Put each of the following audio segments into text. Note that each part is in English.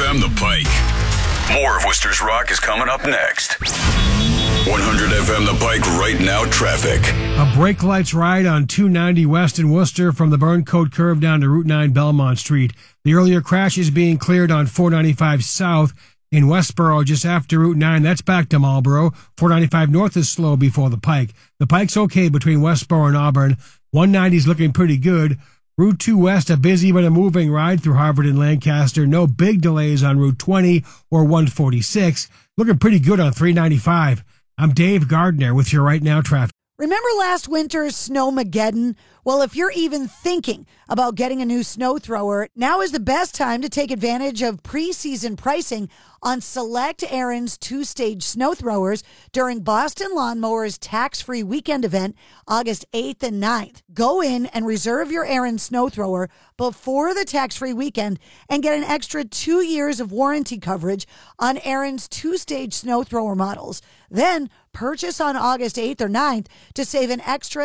FM The Pike. More of Worcester's Rock is coming up next. 100 FM The Pike right now traffic. A brake lights ride on 290 West in Worcester from the Burncoat curve down to Route 9 Belmont Street. The earlier crash is being cleared on 495 South in Westboro just after Route 9. That's back to Marlboro. 495 North is slow before the Pike. The Pike's okay between Westboro and Auburn. 190 is looking pretty good. Route 2 West, a busy but a moving ride through Harvard and Lancaster. No big delays on Route 20 or 146. Looking pretty good on 395. I'm Dave Gardner with your Right Now traffic. Remember last winter's Snowmageddon? Well, if you're even thinking about getting a new snow thrower, now is the best time to take advantage of preseason pricing on select Ariens 2-stage snow throwers during Boston Lawnmower's tax-free weekend event, August 8th and 9th. Go in and reserve your Ariens snow thrower before the tax-free weekend and get an extra 2 years of warranty coverage on Ariens 2-stage snow thrower models. Then purchase on August 8th or 9th to save an extra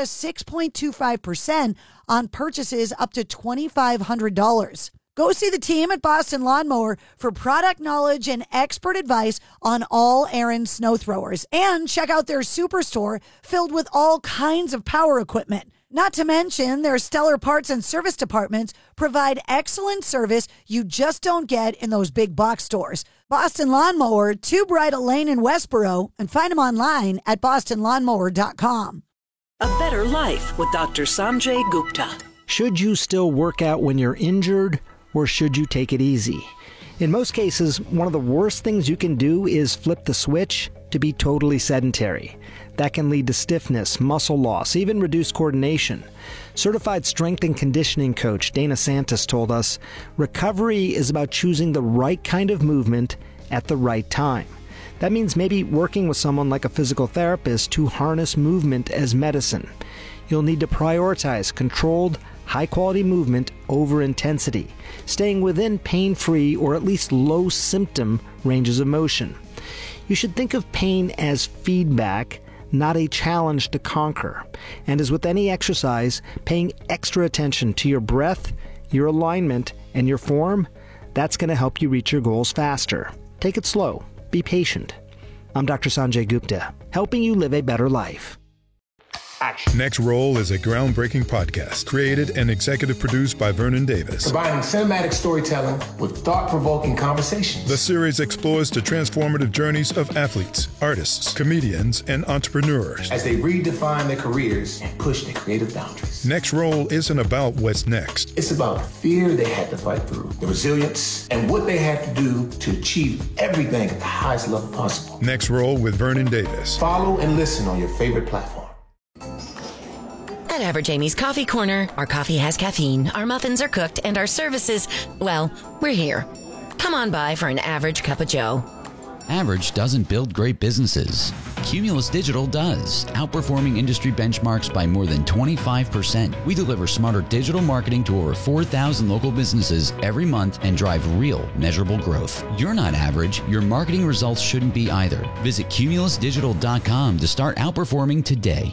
6.25% on purchases up to $2,500. Go see the team at Boston Lawnmower for product knowledge and expert advice on all Ariens snow throwers. And check out their superstore filled with all kinds of power equipment. Not to mention, their stellar parts and service departments provide excellent service you just don't get in those big box stores. Boston Lawnmower, 2 Bridal Lane in Westboro, and find them online at bostonlawnmower.com. A better life with Dr. Sanjay Gupta. Should you still work out when you're injured, or should you take it easy? In most cases, one of the worst things you can do is flip the switch to be totally sedentary. That can lead to stiffness, muscle loss, even reduced coordination. Certified strength and conditioning coach Dana Santos told us, recovery is about choosing the right kind of movement at the right time. That means maybe working with someone like a physical therapist to harness movement as medicine. You'll need to prioritize controlled, high-quality movement over intensity, staying within pain-free or at least low-symptom ranges of motion. You should think of pain as feedback, not a challenge to conquer. And as with any exercise, paying extra attention to your breath, your alignment, and your form, that's going to help you reach your goals faster. Take it slow. Be patient. I'm Dr. Sanjay Gupta, helping you live a better life. Action. Next Roll is a groundbreaking podcast created and executive produced by Vernon Davis. Combining cinematic storytelling with thought-provoking conversations. The series explores the transformative journeys of athletes, artists, comedians, and entrepreneurs as they redefine their careers and push their creative boundaries. Next Roll isn't about what's next. It's about the fear they had to fight through, the resilience, and what they had to do to achieve everything at the highest level possible. Next Roll with Vernon Davis. Follow and listen on your favorite platform. At Average Amy's Coffee Corner, our coffee has caffeine, our muffins are cooked, and our services, well, we're here. Come on by for an average cup of joe. Average doesn't build great businesses. Cumulus Digital does, outperforming industry benchmarks by more than 25%. We deliver smarter digital marketing to over 4,000 local businesses every month and drive real, measurable growth. You're not average. Your marketing results shouldn't be either. Visit cumulusdigital.com to start outperforming today.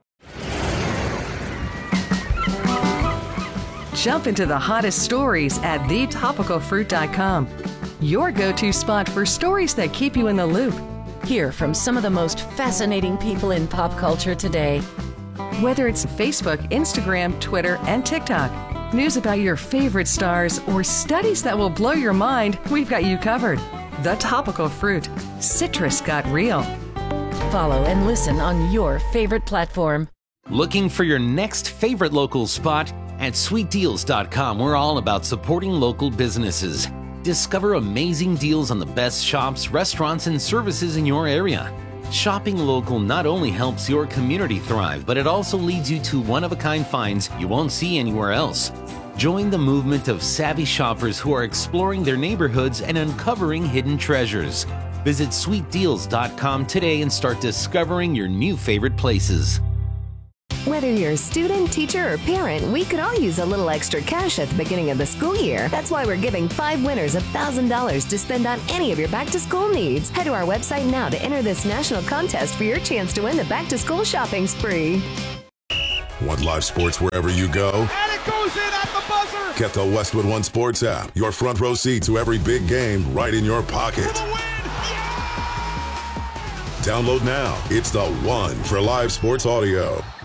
Jump into the hottest stories at thetopicalfruit.com. Your go-to spot for stories that keep you in the loop. Hear from some of the most fascinating people in pop culture today. Whether it's Facebook, Instagram, Twitter, and TikTok, news about your favorite stars, or studies that will blow your mind, we've got you covered. The Topical Fruit. Citrus got real. Follow and listen on your favorite platform. Looking for your next favorite local spot? At sweetdeals.com, we're all about supporting local businesses. Discover amazing deals on the best shops, restaurants, and services in your area. Shopping local not only helps your community thrive, but it also leads you to one-of-a-kind finds you won't see anywhere else. Join the movement of savvy shoppers who are exploring their neighborhoods and uncovering hidden treasures. Visit sweetdeals.com today and start discovering your new favorite places. Whether you're a student, teacher, or parent, we could all use a little extra cash at the beginning of the school year. That's why we're giving 5 winners $1,000 to spend on any of your back-to-school needs. Head to our website now to enter this national contest for your chance to win the back-to-school shopping spree. Want live sports wherever you go? And it goes in at the buzzer! buzzer! Get the Westwood One Sports app. Your front row seat to every big game right in your pocket. Download now. It's the one for live sports audio.